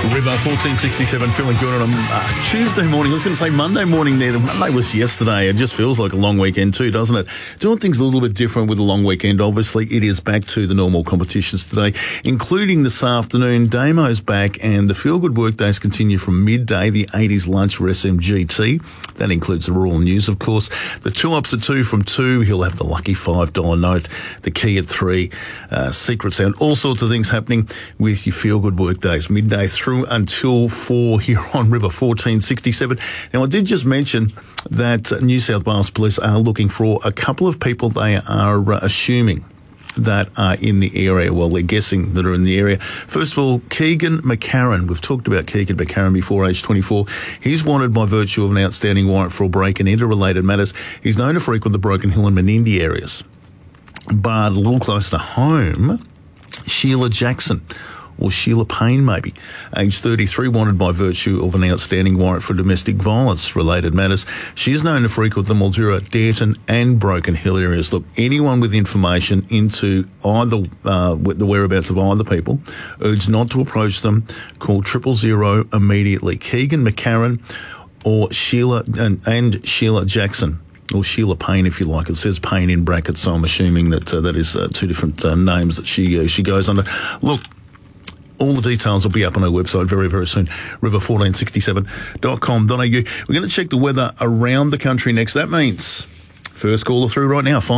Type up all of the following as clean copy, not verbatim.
River, 1467, feeling good on a Tuesday morning. I was going to say Monday morning there. The Monday was yesterday. It just feels like a long weekend too, doesn't it? Doing things a little bit different with a long weekend. Obviously, it is back to the normal competitions today, including this afternoon. Damo's back and the Feel Good Workdays continue from midday, the 80s lunch for SMGT. That includes the Rural News, of course. The 2-ups at 2 from 2. He'll have the lucky $5 note, the key at 3, secret sound, all sorts of things happening with your Feel Good Workdays, midday through until 4 here on River 1467. Now, I did just mention that New South Wales Police are looking for a couple of people they are assuming that are in the area. Well, they're guessing that are in the area. First of all, Keegan McCarran. We've talked about Keegan McCarran before, age 24. He's wanted by virtue of an outstanding warrant for a break and enter-related matters. He's known to frequent the Broken Hill and Menindee areas. But a little closer to home, Sheila Jackson, or Sheila Payne maybe, age 33, wanted by virtue of an outstanding warrant for domestic violence-related matters. She's known to frequent the Mildura, Dareton and Broken Hill areas. Look, anyone with information into either the whereabouts of either people, urged not to approach them. Call 000 immediately. Keegan McCarran or Sheila and Sheila Jackson. Or Sheila Payne, if you like. It says Payne in brackets, so I'm assuming that that is two different names that she goes under. Look, all the details will be up on our website very, very soon, river1467.com.au. We're going to check the weather around the country next. That means first caller through right now,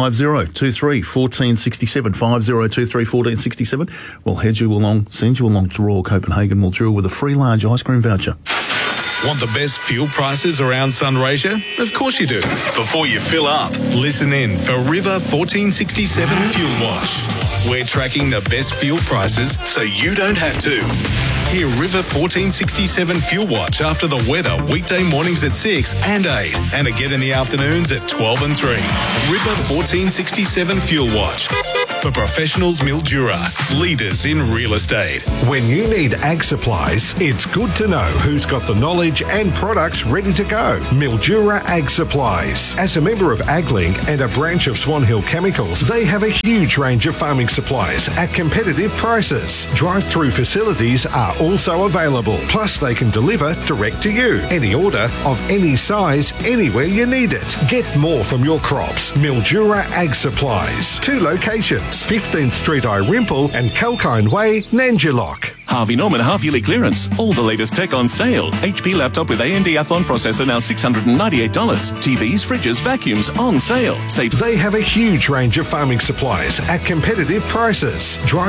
5023-1467, 5023-1467. We'll head you along, send you along to Royal Copenhagen Mildura with a free large ice cream voucher. Want the best fuel prices around Sunraysia? Of course you do. Before you fill up, listen in for River 1467 Fuel Watch. We're tracking the best fuel prices so you don't have to. Hear River 1467 Fuel Watch after the weather weekday mornings at 6 and 8 and again in the afternoons at 12 and 3. River 1467 Fuel Watch. For professionals, Mildura, leaders in real estate. When you need ag supplies, it's good to know who's got the knowledge and products ready to go. Mildura Ag Supplies. As a member of AgLink and a branch of Swan Hill Chemicals, they have a huge range of farming supplies at competitive prices. Drive-through facilities are also available. Plus, they can deliver direct to you. Any order of any size, anywhere you need it. Get more from your crops. Mildura Ag Supplies. 2 locations. 15th Street, Irimple and Kalkine Way, Nanjilock. Harvey Norman half-yearly clearance. All the latest tech on sale. HP laptop with AMD Athlon processor now $698. TVs, fridges, vacuums on sale. Save. They have a huge range of farming supplies at competitive prices. Drive